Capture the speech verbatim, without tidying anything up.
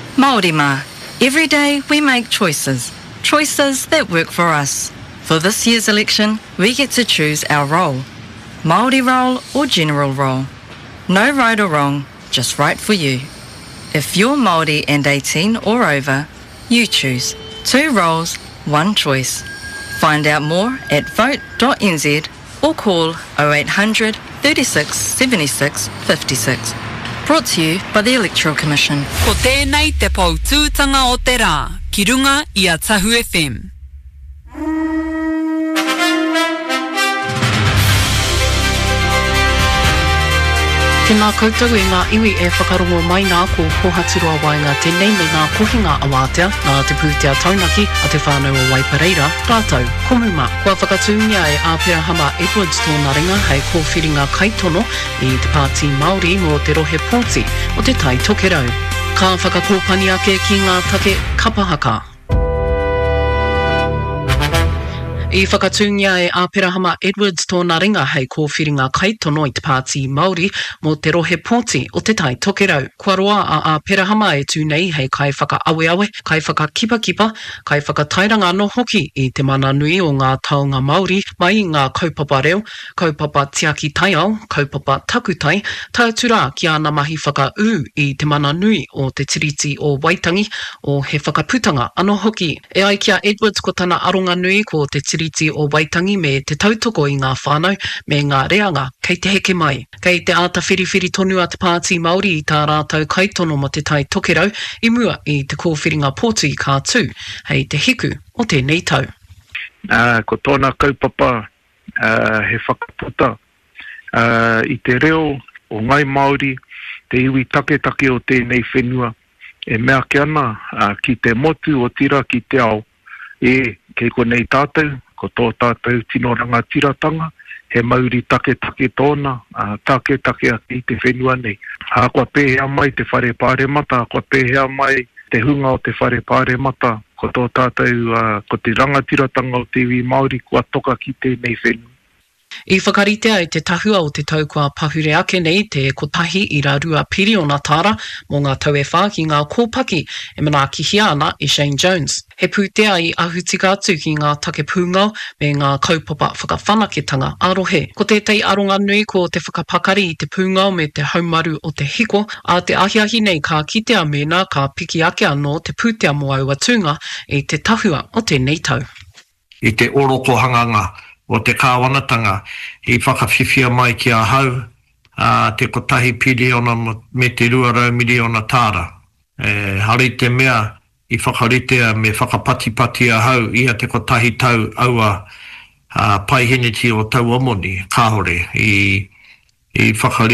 Māori mā, every day we make choices, choices that work for us. For this year's election, we get to choose our role, Māori role or general role. No right or wrong, just right for you. If you're Māori and eighteen or over, you choose. Two roles, one choice. Find out more at vote dot n z or call oh eight hundred, thirty-six, seventy-six, fifty-six. Brought to you by the Electoral Commission. Ko tēnei te pautūtanga o te rā, ki runga i a Tahu F M. Tēnā koutou e ngā iwi e whakarongo mai ngā ko Pohatirua Wainga tēnei me ngā kohinga awātea nā te pūtea taunaki a te whānau o Waipareira, rātou, komuma. Kua whakatūngia e Āpirahama Edwards tōna ringa hei kōwhiringa kaitono i te pāti Māori mō te rohe pōti o te tai tokerau. Ka whakakōpani ake ki ngā take kapahaka. I whakatūngia e Āpirahama Edwards tōna ringa hei kōwhiringa kaitono i te pāti Māori mō te rohe pōti o te tai tokerau. Kua roa a Āpirahama e tūnei hei kai whakaaweawe, kai whakakipakipa, kai whakatairanga no hoki i te mana nui o ngā taonga Māori mai i ngā kaupapa reo, kaupapa tiaki taiao, kaupapa takutai, tautura ki ana mahi whakau i te mana nui o te tiriti o Waitangi o he whakaputanga ano hoki. E ai kia Edwards ko tana aronga nui ko te tiriti o Waitangi me te tautoko i ngā whānau me ngā reanga kei te heke mai. Kei te āta whiriwhiri tonu a te pāti Māori i tā rātou kaitono mo te tai tokerau i mua i te kōwhiringa pōtu i kā tū, hei te hiku o tēnei tau. Uh, ko tōna kaupapa uh, he whakaputa uh, i te reo o ngai Māori, te iwi take take o tēnei whenua, e mea ke ana uh, ki te motu o tira ki te ao, e kei konei tātou, ko tō tātou tino rangatiratanga, he mauri take take tōna, uh, take take ake i te whenua nei. Ha kua pēhea mai te whare pāre mata, kua pēhea mai te hunga o te whare pāre mata, ko tō tātou, uh, ko te rangatiratanga o te iwi Māori, kua toka ki tēnei whenua. I whakaritea i te tahua o te tau kua pahure ake nei te kotahi i rā rua piriona tāra mō ngā tau e whā ki ngā kōpaki e manaaki hia ana i Shane Jones. He pūtea i ahutika atu ki ngā take pūngau me ngā kaupapa whakawhanaketanga arohe. Ko tētei aronga nui ko te whakapakari i te pūngau me te haumaru o te hiko, a te ahiahi nei ka kitea mena ka piki ake anō te pūtea mo au atunga i te tahua o tēnei tau. I te oroko hanganga o te kāwanatanga i whakawhiwhia mai ki a hau uh, te kotahi piliona me te ruarau miliona tāra. E, hari te mea i whakaritea me whakapatipati a hau ia te kotahi tau aua uh, paiheneti o tau omoni kāhore i, i whakaritea